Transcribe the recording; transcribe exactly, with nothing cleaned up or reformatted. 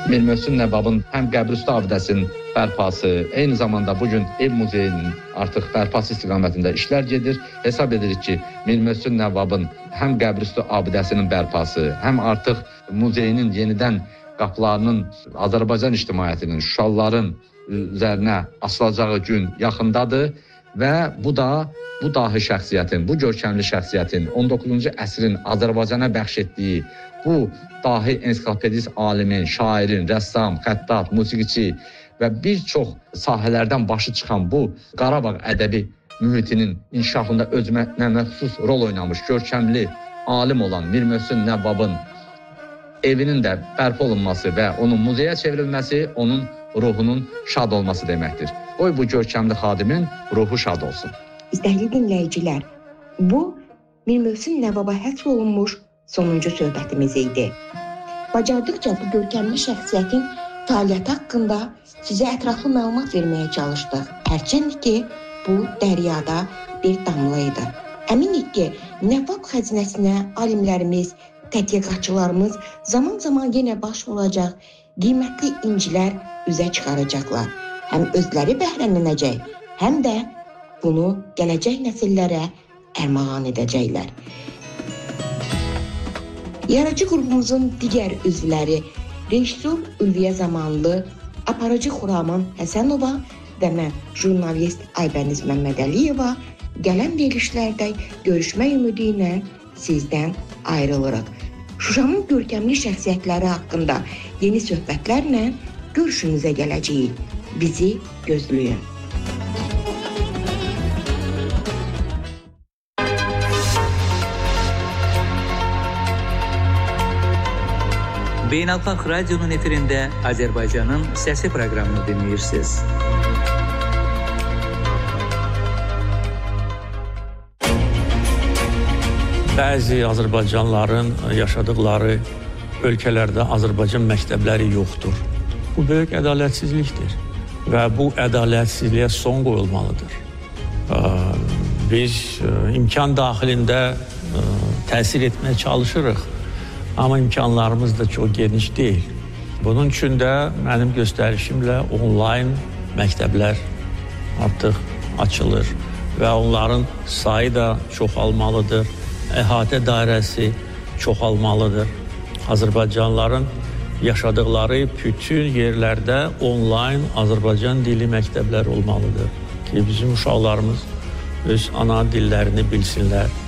Mir Möhsün Nəvvabın həm qəbrüstü abidəsinin bərpası, eyni zamanda bugün ev muzeyinin artıq bərpası istiqamətində işlər gedir. Hesab edirik ki, Mir Möhsün Nəvvabın həm qəbrüstü abidəsinin bərpası, həm artıq muzeyinin yenidən qapılarının Azərbaycan ictimaiyyətinin, Şuşalıların üzərinə asılacağı gün yaxındadır və bu da bu dahi şəxsiyyətin, bu görkəmli şəxsiyyətin on doqquzuncu əsrin Azərbaycana bəxş etdiyi bu dahi ensiklopedist alimin, şairin, rəssam, xəttat, musiqiçi və bir çox sahələrdən başı çıxan bu Qarabağ ədəbi mühitinin inkişafında özünə məxsus rol oynamış, görkəmli alim olan Mir Möhsün Nəvvabın evinin də bərpa olunması və onun muzeyə çevrilməsi onun ruhunun şad olması deməkdir. Qoy bu görkəmli xadimin ruhu şad olsun. İstəkli dinləyicilər, bu Mir Möhsün Nəvvaba həsr olunmuş sonuncu söhbətimiz idi. Bacardıqca bu görkəmli şəxsiyyətin fəaliyyəti haqqında sizə ətraflı məlumat verməyə çalışdıq. Hərçənd ki, bu dəryada bir damla idi. Əminik ki, Nəvvab xəzinəsinə alimlərimiz, tədqiqatçılarımız zaman-zaman yenə baş olacaq qiymətli incilər üzə çıxaracaqlar. Həm özləri bəhrələnəcək, həm də bunu gələcək nəsillərə ərmağan edəcəklər. Yaradıcı qrupumuzun digər üzvləri rejissor Ülviyə Zamanlı, aparıcı Xuraman Həsənova və mən jurnalist Aybəniz Məmmədəliyeva gələn verilişlərdə görüşmək ümidi ilə sizdən ayrılırıq. Şuşanın görkəmli şəxsiyyətləri haqqında yeni söhbətlərlə görüşünüzə gələcəyik. Bizi gözləyin. Beynəlxalq Radionun efirində Azərbaycanın Səsi proqramını dinləyirsiniz. Bəzi Azərbaycanlıların yaşadıkları ölkələrdə Azərbaycan məktəbləri yoxdur. Bu böyük ədalətsizlikdir və bu ədalətsizliyə son qoyulmalıdır. Biz imkan daxilində təsir etməyə çalışırıq, amma imkanlarımız da çox geniş deyil. Bunun üçün də mənim göstərişimlə onlayn məktəblər artıq açılır və onların sayı da çoxalmalıdır, əhatə dairəsi çoxalmalıdır. Azərbaycanlıların yaşadıkları bütün yerlərdə onlayn Azərbaycan dili məktəblər olmalıdır ki, bizim uşaqlarımız öz ana dillərini bilsinlər.